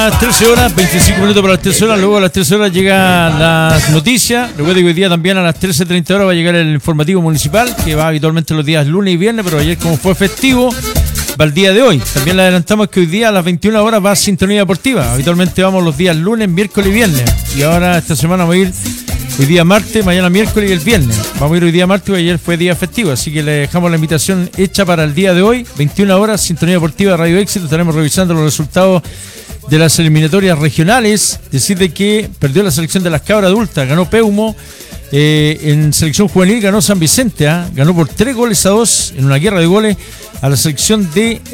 las 13 horas, 25 minutos para las 13 horas. Luego a las 13 horas llegan las noticias. Recuerdo que hoy día también a las 13:30 horas va a llegar el informativo municipal, que va habitualmente los días lunes y viernes, pero ayer, como fue festivo, va el día de hoy. También le adelantamos que hoy día a las 21 horas va a Sintonía Deportiva. Habitualmente vamos los días lunes, miércoles y viernes. Y ahora esta semana vamos a ir hoy día martes, mañana miércoles y el viernes. Vamos a ir hoy día martes, porque ayer fue día festivo. Así que le dejamos la invitación hecha para el día de hoy, 21 horas, Sintonía Deportiva Radio Éxito. Estaremos revisando los resultados de las eliminatorias regionales. Decir que perdió la selección de las cabras adultas, ganó Peumo. En selección juvenil ganó San Vicente, ganó por 3-2 en una guerra de goles a la selección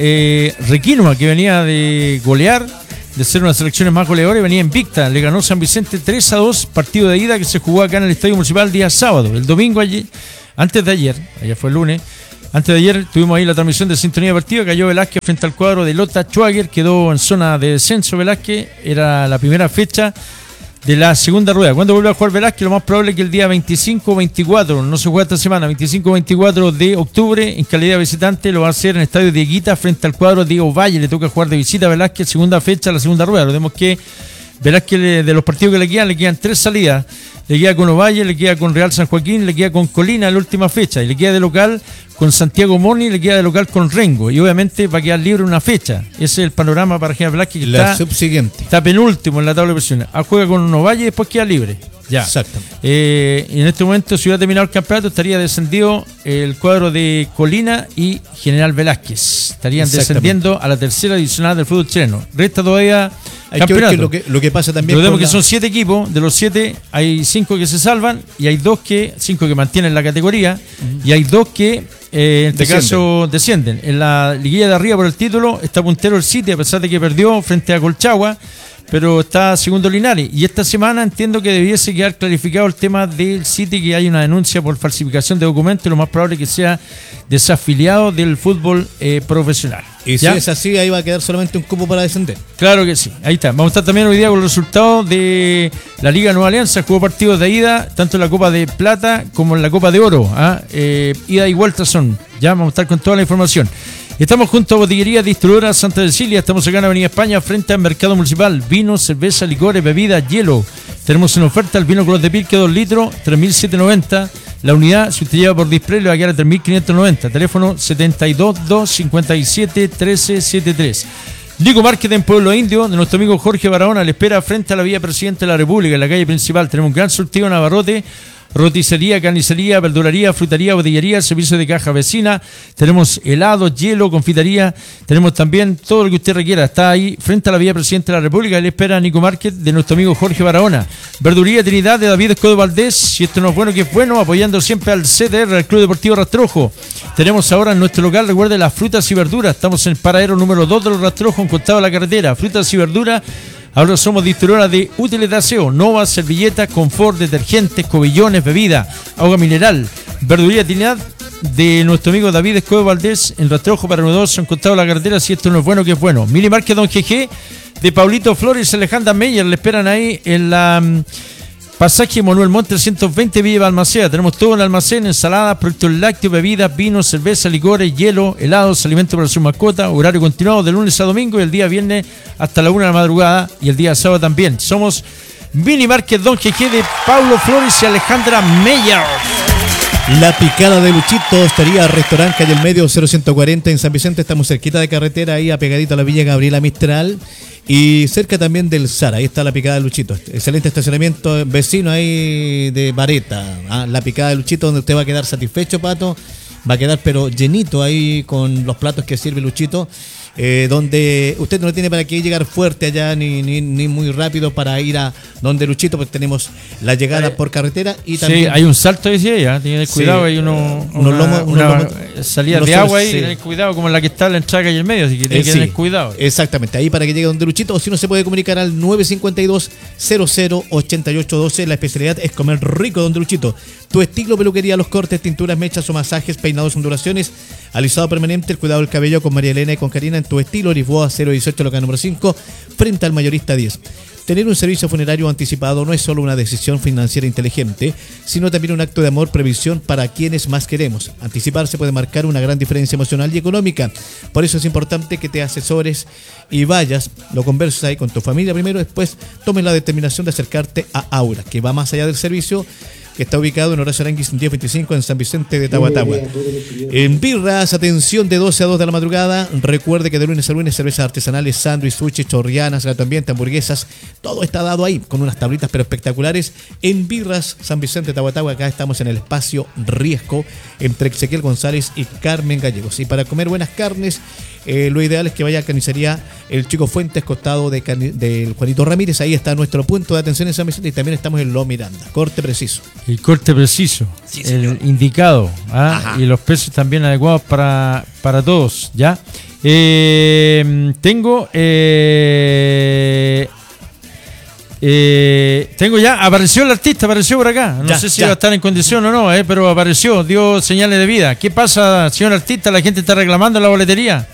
de Requinoa, que venía de golear, de ser una de las selecciones más goleadoras, y venía invicta. Le ganó San Vicente 3-2, partido de ida que se jugó acá en el Estadio Municipal día sábado. El domingo, antes de ayer fue el lunes, antes de ayer tuvimos ahí la transmisión de Sintonía Deportiva. Cayó Velázquez frente al cuadro de Lota Schwager, quedó en zona de descenso Velázquez. Era la primera fecha de la segunda rueda. ¿Cuándo vuelve a jugar Velázquez? Lo más probable es que el día 25-24, no se juega esta semana, 25-24 de octubre, en calidad de visitante, lo va a hacer en el estadio de Higuita frente al cuadro de Ovalle. Le toca jugar de visita a Velázquez, segunda fecha, la segunda rueda. Recordemos que Velázquez, de los partidos que le quedan 3 salidas. Le queda con Ovalle, le queda con Real San Joaquín, le queda con Colina en la última fecha, y le queda de local con Santiago Moni, le queda de local con Rengo, y obviamente va a quedar libre una fecha. Ese es el panorama para General Velázquez, que la subsiguiente está penúltimo en la tabla de posiciones. Juega con Ovalle y después queda libre. Ya. Exactamente. Y en este momento, si hubiera terminado el campeonato, estaría descendido el cuadro de Colina y General Velázquez. Estarían descendiendo a la tercera divisional del fútbol chileno. Resta todavía campeonato. Que lo que pasa también. Recordemos que son 7 equipos. De los 7 hay 5 que se salvan y hay 5 que mantienen la categoría, y hay 2 que en este caso descienden. En la liguilla de arriba por el título está puntero el City, a pesar de que perdió frente a Colchagua, pero está segundo Linares. Y esta semana entiendo que debiese quedar clarificado el tema del City, que hay una denuncia por falsificación de documentos, y lo más probable es que sea desafiliado del fútbol profesional. Y si es así, ahí va a quedar solamente un cupo para descender. Claro que sí, ahí está. Vamos a estar también hoy día con los resultados de la Liga Nueva Alianza. Jugó partidos de ida, tanto en la Copa de Plata como en la Copa de Oro. Ida y vuelta son. Ya vamos a estar con toda la información. Estamos junto a Botillería Distribuidora Santa Cecilia. Estamos acá en Avenida España, frente al Mercado Municipal. Vino, cerveza, licores, bebidas, hielo. Tenemos en oferta el vino Clos de Pirque 2 litros, 3.790. La unidad, si usted lleva por display, le va a quedar a 3.590. Teléfono 722-57-1373. Lico Market en Pueblo Indio, de nuestro amigo Jorge Barahona, le espera frente a la Vía Presidente de la República, en la calle principal. Tenemos un gran surtido en abarrote, roticería, carnicería, verdulería, frutería, botillería, servicio de caja vecina. Tenemos helado, hielo, confitería. Tenemos también todo lo que usted requiera. Está ahí frente a la Vía Presidente de la República. Le espera Nico Market, de nuestro amigo Jorge Barahona. Verduría Trinidad, de David Escodo Valdés. Si esto no es bueno, que es bueno, apoyando siempre al CDR, al Club Deportivo Rastrojo. Tenemos ahora en nuestro local, recuerde, las frutas y verduras. Estamos en el paradero número 2 de los Rastrojos, en costado de la carretera. Frutas y verduras. Ahora somos distribuidora de útiles de aseo, Nova, servilletas, confort, detergentes, cobillones, bebidas, agua mineral. Verduría Trinidad, de nuestro amigo David Escobar Valdés, en Rastrojo para Nuevo en costado de la carretera. Si esto no es bueno, que es bueno. Mini Market Don GG, de Paulito Flores y Alejandra Meyer, le esperan ahí en la pasaje Manuel Montt 320, Villa Balmaceda. Tenemos todo en el almacén: ensaladas, productos lácteos, bebidas, vinos, cerveza, licores, hielo, helados, alimentos para su mascota. Horario continuado de lunes a domingo, y el día viernes hasta la 1 de la madrugada, y el día sábado también. Somos Mini Market Don GG, de Paulo Flores y Alejandra Meyer. La Picada de Luchito, estaría restaurante calle El Medio 0140 en San Vicente. Estamos cerquita de carretera, ahí apegadito a la Villa Gabriela Mistral, y cerca también del Sara. Ahí está la Picada de Luchito, excelente estacionamiento, vecino ahí de Vareta. La Picada de Luchito, donde usted va a quedar satisfecho, Pato. Va a quedar pero llenito ahí con los platos que sirve Luchito, donde usted no tiene para qué llegar fuerte allá ni muy rápido para ir a donde Luchito, pues tenemos la llegada por carretera, y también hay un salto ahí, ya tiene cuidado, hay unos lomos, salida de agua ahí, tiene cuidado, como la que está en la entrada y el medio, así que tiene que tener cuidado. Exactamente, ahí para que llegue donde Luchito, o si no, se puede comunicar al 952-008812. La especialidad es comer rico donde Luchito. Tu estilo, peluquería, los cortes, tinturas, mechas o masajes, peinados, ondulaciones, alisado permanente, el cuidado del cabello con María Elena y con Karina. En Tu estilo, Lisboa 018, local número 5, frente al Mayorista 10. Tener un servicio funerario anticipado no es solo una decisión financiera inteligente, sino también un acto de amor, previsión para quienes más queremos. Anticiparse puede marcar una gran diferencia emocional y económica. Por eso es importante que te asesores y vayas, lo converses ahí con tu familia primero, después tomes la determinación de acercarte a Aura, que va más allá del servicio, que está ubicado en Horacio Aranguis 1025 en San Vicente de Tahuatahua. En Birras, atención, de 12 a 2 de la madrugada. Recuerde que de lunes a lunes cervezas artesanales, sándwich, sushi, chorrianas, gato ambiente, hamburguesas, todo está dado ahí con unas tablitas pero espectaculares. En Birras, San Vicente de Tahuatahua, acá estamos en el espacio Riesgo entre Ezequiel González y Carmen Gallegos. Y para comer buenas carnes, lo ideal es que vaya a carnicería El Chico Fuentes, costado del Juanito Ramírez. Ahí está nuestro punto de atención en San Vicente, y también estamos en Lo Miranda. Corte preciso. El corte preciso, sí, el indicado, y los precios también adecuados para todos, ¿ya? Tengo ya, apareció el artista, apareció por acá. No sé si va a estar en condición o no, pero apareció, dio señales de vida. ¿Qué pasa, señor artista? La gente está reclamando en la boletería.